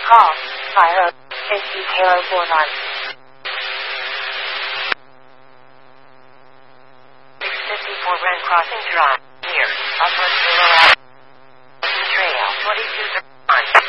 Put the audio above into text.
Call Fire Safety Kilo 49. 654 Ren Crossing Drive, near Upper